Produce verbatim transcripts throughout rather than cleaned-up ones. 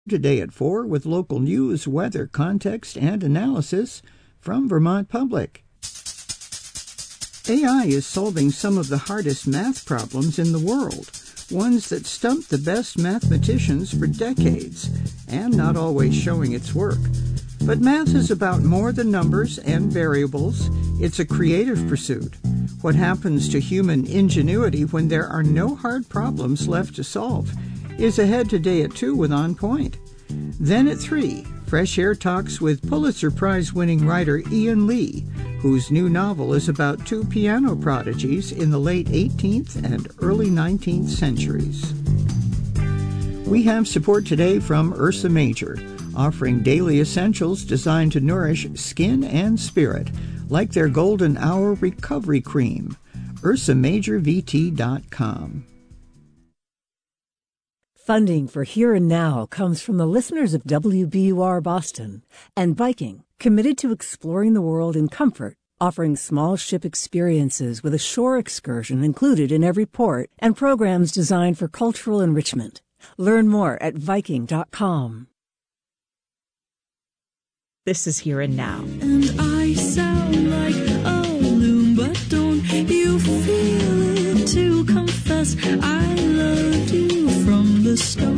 Today at four with local news, weather, context, and analysis from Vermont Public. A I is solving some of the hardest math problems in the world, ones that stumped the best mathematicians for decades, and not always showing its work. But math is about more than numbers and variables. It's a creative pursuit. What happens to human ingenuity when there are no hard problems left to solve is ahead today at two with On Point. Then at three, Fresh Air talks with Pulitzer Prize-winning writer Ian Lee, whose new novel is about two piano prodigies in the late eighteenth and early nineteenth centuries. We have support today from Ursa Major, offering daily essentials designed to nourish skin and spirit, like their Golden Hour Recovery Cream. ursa major v t dot com. Funding for Here and Now comes from the listeners of W B U R Boston and Viking, committed to exploring the world in comfort, offering small ship experiences with a shore excursion included in every port and programs designed for cultural enrichment. Learn more at viking dot com. This is Here and Now. And I sound like a loon, but don't you feel it to confess I loved you from the start.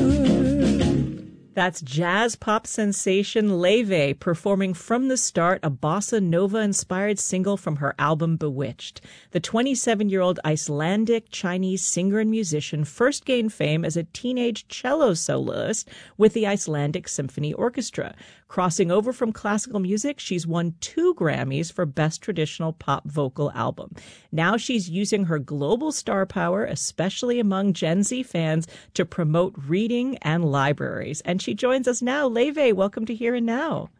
That's jazz pop sensation Laufey performing From the Start, a bossa nova-inspired single from her album Bewitched. The twenty-seven-year-old Icelandic Chinese singer and musician first gained fame as a teenage cello soloist with the Icelandic Symphony Orchestra. Crossing over from classical music, she's won two Grammys for Best Traditional Pop Vocal Album. Now she's using her global star power, especially among Gen Z fans, to promote reading and libraries. And she joins us now. Laufey, welcome to Here and Now.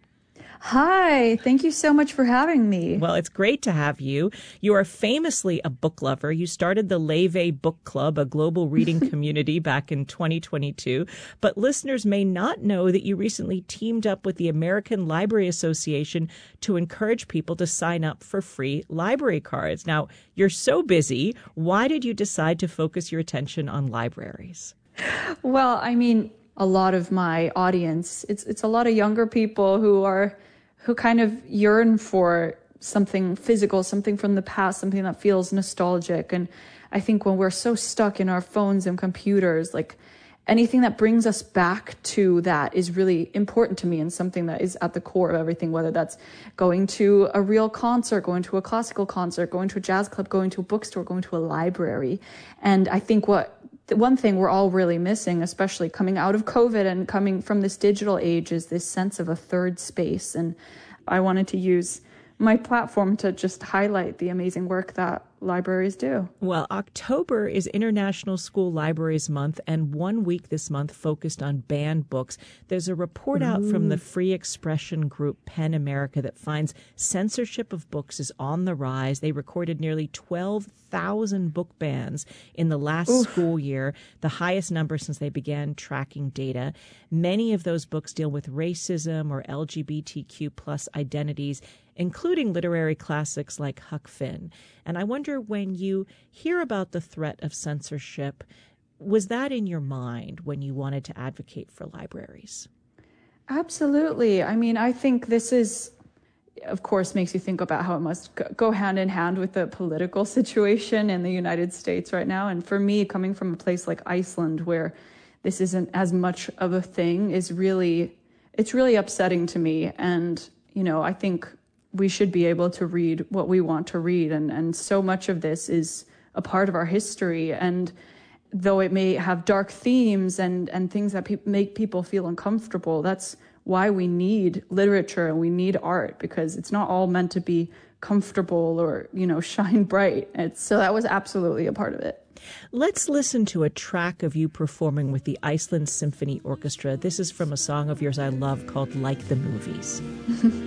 Hi, thank you so much for having me. Well, it's great to have you. You are famously a book lover. You started the Laufey Book Club, a global reading community, back in twenty twenty-two. But listeners may not know that you recently teamed up with the American Library Association to encourage people to sign up for free library cards. Now, you're so busy. Why did you decide to focus your attention on libraries? Well, I mean, a lot of my audience, it's it's a lot of younger people who are who kind of yearn for something physical, something from the past, something that feels nostalgic. And I think when we're so stuck in our phones and computers, like anything that brings us back to that is really important to me and something that is at the core of everything, whether that's going to a real concert, going to a classical concert, going to a jazz club, going to a bookstore, going to a library. And I think what the one thing we're all really missing, especially coming out of COVID and coming from this digital age, is this sense of a third space. And I wanted to use my platform to just highlight the amazing work that libraries do. Well, October is International School Libraries Month, and one week this month focused on banned books. There's a report out Ooh. from the free expression group PEN America that finds censorship of books is on the rise. They recorded nearly twelve thousand book bans in the last Oof. school year, the highest number since they began tracking data. Many of those books deal with racism or L G B T Q plus identities, including literary classics like Huck Finn. And I wonder, when you hear about the threat of censorship, was that in your mind when you wanted to advocate for libraries? Absolutely. I mean, I think this is, of course, makes you think about how it must go hand in hand with the political situation in the United States right now. And for me, coming from a place like Iceland, where this isn't as much of a thing, is really, it's really upsetting to me. And, you know, I think we should be able to read what we want to read. And, and so much of this is a part of our history. And though it may have dark themes and, and things that pe- make people feel uncomfortable, that's why we need literature and we need art, because it's not all meant to be comfortable or, you know, shine bright. It's, so that was absolutely a part of it. Let's listen to a track of you performing with the Iceland Symphony Orchestra. This is from a song of yours I love called Like the Movies.